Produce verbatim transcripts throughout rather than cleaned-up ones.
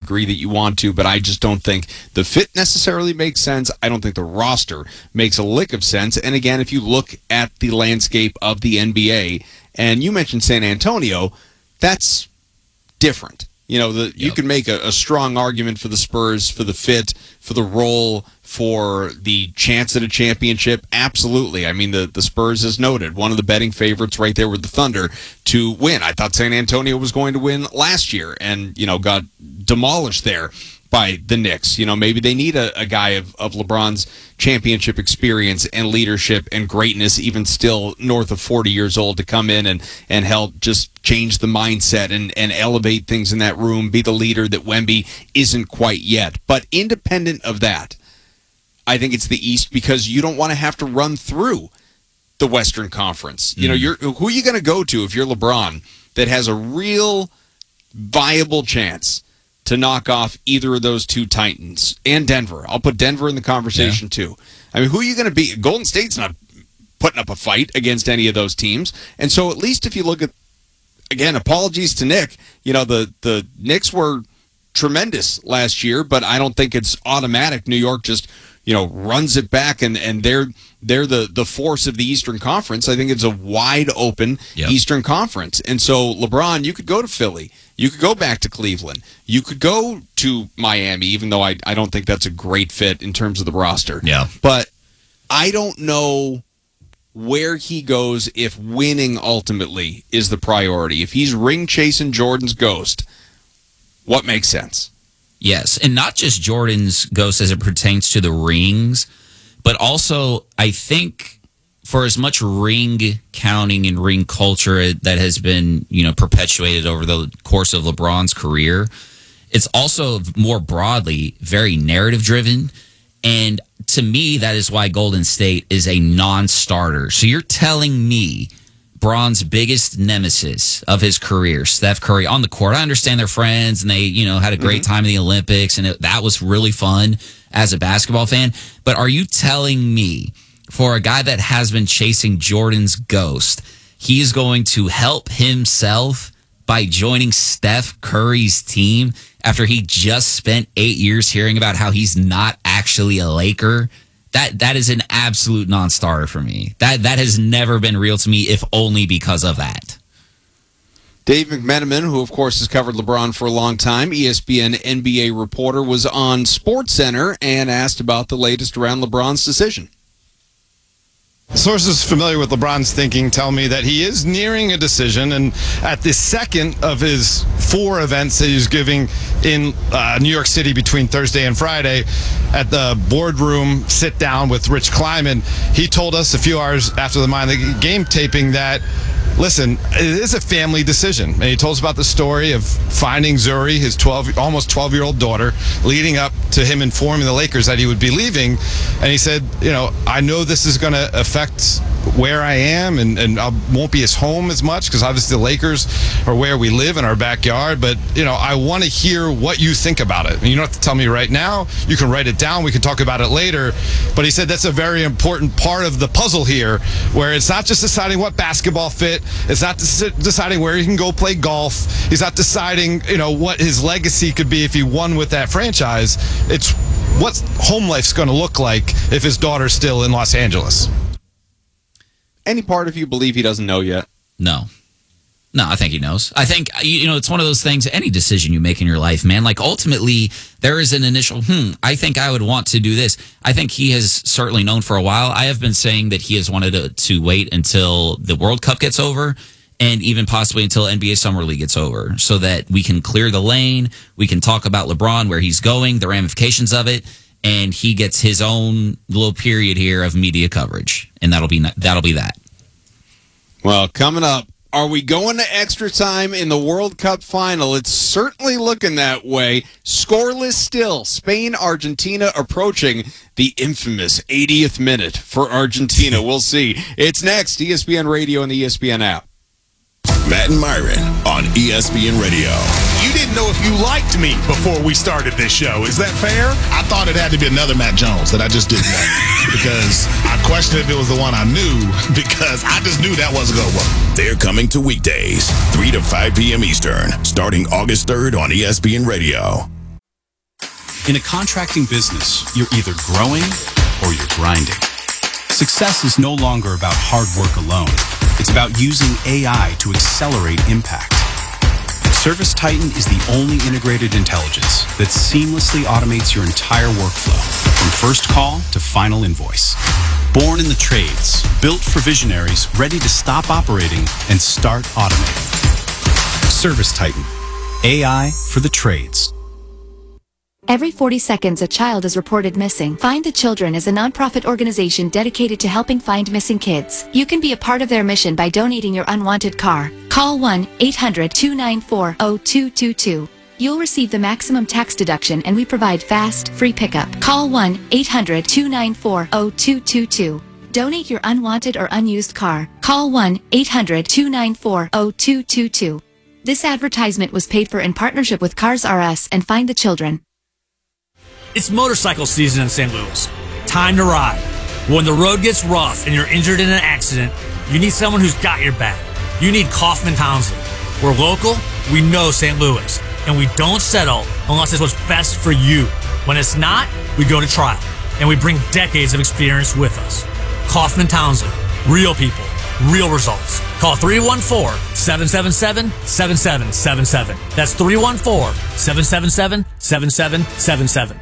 degree that you want to, but I just don't think the fit necessarily makes sense. I don't think the roster makes a lick of sense. And again, if you look at the landscape of the N B A, and you mentioned San Antonio, that's different. You know, the, yep. you can make a, a strong argument for the Spurs, for the fit, for the role, for the chance at a championship. Absolutely. I mean, the, the Spurs, as noted, one of the betting favorites right there with the Thunder to win. I thought San Antonio was going to win last year and, you know, got demolished there by the Knicks. You know, maybe they need a, a guy of, of LeBron's championship experience and leadership and greatness, even still north of forty years old, to come in and, and help just change the mindset and, and elevate things in that room, be the leader that Wemby isn't quite yet. But independent of that, I think it's the East, because you don't want to have to run through the Western Conference. Mm. You know, you're who are you going to go to if you're LeBron that has a real viable chance to knock off either of those two Titans and Denver? I'll put Denver in the conversation, yeah. too. I mean, who are you going to beat? Golden State's not putting up a fight against any of those teams. And so at least if you look at, again, apologies to Nick, you know, the, the Knicks were tremendous last year, but I don't think it's automatic. New York just, you know, runs it back, and, and they're they're the, the force of the Eastern Conference. I think it's a wide open yep. Eastern Conference. And so, LeBron, you could go to Philly. You could go back to Cleveland. You could go to Miami, even though I, I don't think that's a great fit in terms of the roster. Yeah. But I don't know where he goes if winning ultimately is the priority. If he's ring chasing Jordan's ghost, what makes sense? Yes, and not just Jordan's ghost as it pertains to the rings, but also I think for as much ring counting and ring culture that has been, you know, perpetuated over the course of LeBron's career, it's also more broadly very narrative driven. And to me, that is why Golden State is a non-starter. So you're telling me Bron's biggest nemesis of his career, Steph Curry, on the court. I understand they're friends and they, you know, had a great mm-hmm. time in the Olympics, and it, that was really fun as a basketball fan. But are you telling me, for a guy that has been chasing Jordan's ghost, he is going to help himself by joining Steph Curry's team after he just spent eight years hearing about how he's not actually a Laker? That that is an absolute non-starter for me. That that has never been real to me, if only because of that. Dave McMenamin, who of course has covered LeBron for a long time, E S P N N B A reporter, was on SportsCenter and asked about the latest around LeBron's decision. Sources familiar with LeBron's thinking tell me that he is nearing a decision, and at the second of his four events that he's giving in uh, New York City between Thursday and Friday, at the boardroom sit down with Rich Kleiman, he told us a few hours after the Mind the Game taping that, listen, it is a family decision. And he told us about the story of finding Zuri, his twelve, almost twelve-year-old daughter, leading up to him informing the Lakers that he would be leaving. And he said, you know, I know this is going to affect where I am, and, and I won't be as home as much, because obviously the Lakers are where we live in our backyard. But, you know, I want to hear what you think about it. And you don't have to tell me right now. You can write it down. We can talk about it later. But he said that's a very important part of the puzzle here, where it's not just deciding what basketball fit. It's not deciding where he can go play golf. He's not deciding, you know, what his legacy could be if he won with that franchise. It's what home life's going to look like if his daughter's still in Los Angeles. Any part of you believe he doesn't know yet? No. No, I think he knows. I think, you know, it's one of those things, any decision you make in your life, man, like ultimately there is an initial, hmm, I think I would want to do this. I think he has certainly known for a while. I have been saying that he has wanted to, to wait until the World Cup gets over, and even possibly until N B A Summer League gets over, so that we can clear the lane, we can talk about LeBron, where he's going, the ramifications of it, and he gets his own little period here of media coverage, and that'll be that'll be that. Well, coming up, are we going to extra time in the World Cup final? It's certainly looking that way. Scoreless still. Spain, Argentina approaching the infamous eightieth minute for Argentina. We'll see. It's next. E S P N Radio and the E S P N app. Matt and Myron on E S P N Radio. You didn't know if you liked me before we started this show. Is that fair? I thought it had to be another Matt Jones that I just didn't know. Because I questioned if it was the one I knew, because I just knew that wasn't going to work. They're coming to weekdays, three to five p.m. Eastern, starting August third on E S P N Radio. In a contracting business, you're either growing or you're grinding. Success is no longer about hard work alone. It's about using A I to accelerate impact. ServiceTitan is the only integrated intelligence that seamlessly automates your entire workflow, from first call to final invoice. Born in the trades, built for visionaries ready to stop operating and start automating. ServiceTitan, A I for the trades. Every forty seconds, a child is reported missing. Find the Children is a nonprofit organization dedicated to helping find missing kids. You can be a part of their mission by donating your unwanted car. Call one eight hundred two nine four zero two two two. You'll receive the maximum tax deduction, and we provide fast, free pickup. Call one eight hundred two nine four zero two two two. Donate your unwanted or unused car. Call one eight hundred two nine four zero two two two. This advertisement was paid for in partnership with Cars R Us and Find the Children. It's motorcycle season in Saint Louis. Time to ride. When the road gets rough and you're injured in an accident, you need someone who's got your back. You need Kaufman Townsley. We're local, we know Saint Louis, and we don't settle unless it's what's best for you. When it's not, we go to trial, and we bring decades of experience with us. Kaufman Townsley. Real people, real results. Call three one four, seven seven seven, seven seven seven seven. That's three one four, seven seven seven, seven seven seven seven.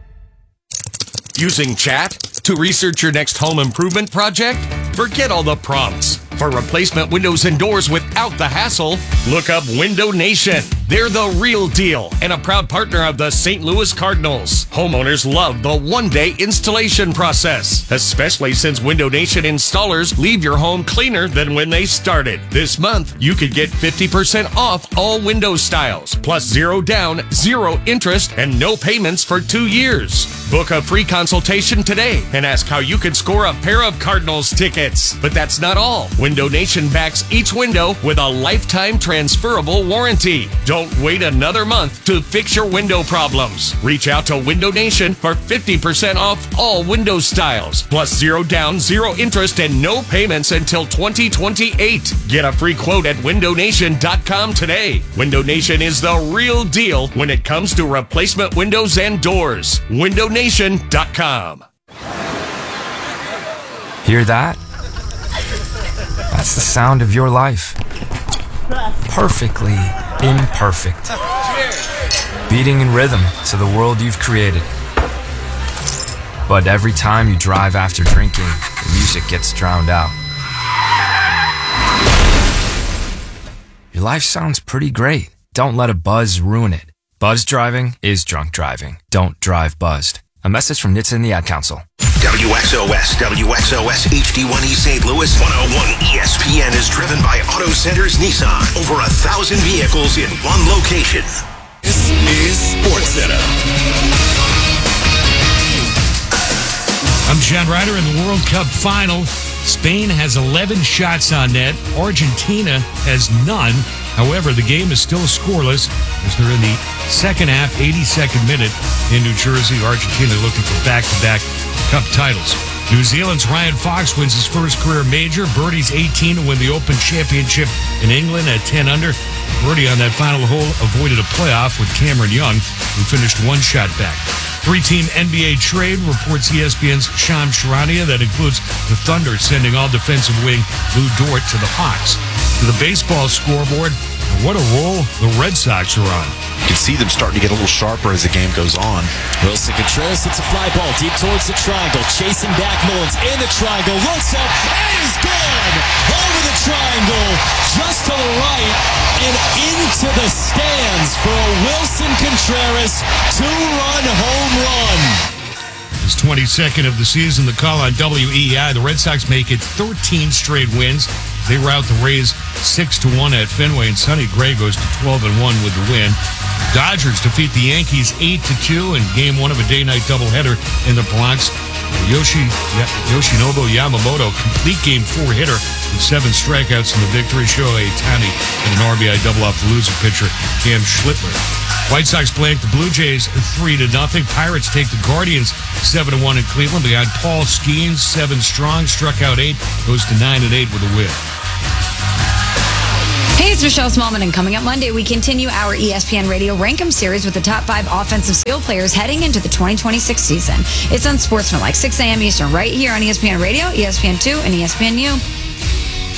Using chat to research your next home improvement project? Forget all the prompts. For replacement windows and doors without the hassle, look up Window Nation. They're the real deal and a proud partner of the Saint Louis Cardinals. Homeowners love the one-day installation process, especially since Window Nation installers leave your home cleaner than when they started. This month, you could get fifty percent off all window styles, plus zero down, zero interest, and no payments for two years. Book a free consultation today and ask how you could score a pair of Cardinals tickets. But that's not all. Window Nation backs each window with a lifetime transferable warranty. Don't wait another month to fix your window problems. Reach out to Window Nation for fifty percent off all window styles, plus zero down, zero interest, and no payments until twenty twenty-eight. Get a free quote at window nation dot com today. Window Nation is the real deal when it comes to replacement windows and doors. window nation dot com. Hear that? That's the sound of your life. Perfectly imperfect. Beating in rhythm to the world you've created. But every time you drive after drinking, the music gets drowned out. Your life sounds pretty great. Don't let a buzz ruin it. Buzz driving is drunk driving. Don't drive buzzed. A message from N H T S A and the Ad Council. W X O S, W X O S H D one E Saint Louis, one oh one E S P N is driven by Auto Centers Nissan. Over a thousand vehicles in one location. This is Sports Center. I'm John Ryder in the World Cup final. Spain has eleven shots on net. Argentina has none. However, the game is still scoreless as they're in the second half, eighty-second minute in New Jersey. Argentina looking for back-to-back Cup titles. New Zealand's Ryan Fox wins his first career major. Birdie's eighteen to win the Open Championship in England at ten under. Birdie on that final hole avoided a playoff with Cameron Young, who finished one shot back. Three-team N B A trade, reports E S P N's Shams Charania, that includes the Thunder sending all defensive wing Lou Dort to the Hawks. To the baseball scoreboard, what a roll the Red Sox are on. You can see them starting to get a little sharper as the game goes on. Wilson Contreras hits a fly ball deep towards the triangle. Chasing back, Mullins in the triangle. Looks up and is gone. Over the triangle, just to the right and into the stands for a Wilson Contreras two-run home run. His twenty-second of the season, the call on W E I. The Red Sox make it thirteen straight wins. They rout the Rays six to one at Fenway, and Sonny Gray goes to twelve and one with the win. Dodgers defeat the Yankees eight to two in game one of a day-night doubleheader in the Bronx. Yoshi, Yoshinobu Yamamoto, complete game four hitter with seven strikeouts in the victory. Shohei Ohtani and an R B I double off the losing pitcher, Cam Schlittler. White Sox blank the Blue Jays three to nothing. Pirates take the Guardians seven to one in Cleveland. Behind Paul Skeens, seven strong, struck out eight, goes to nine and eight with a win. Hey, it's Michelle Smallman, and coming up Monday, we continue our E S P N Radio Rankem series with the top five offensive skill players heading into the twenty twenty-six season. It's on Sportsmanlike, six a.m. Eastern, right here on E S P N Radio, E S P N two, and E S P N U.